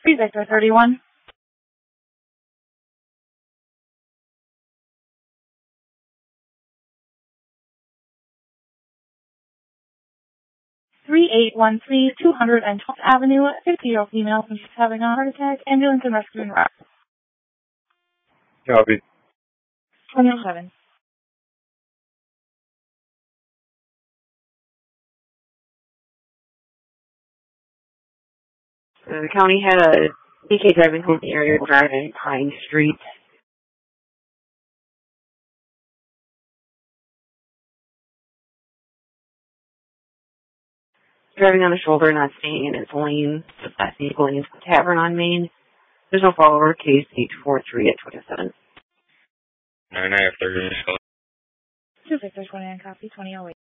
3 Victor 31. 3813 212th Avenue, 50-year-old female who's having a heart attack, ambulance and rescue and route. Copy. 2007. The county had a DK driving home the area driving Pine Street. Driving on the shoulder, not staying in its lane. That vehicle into the tavern on Main. There's no follower, case 843 at 27. 9 after. 2 Victor 29, copy 2008.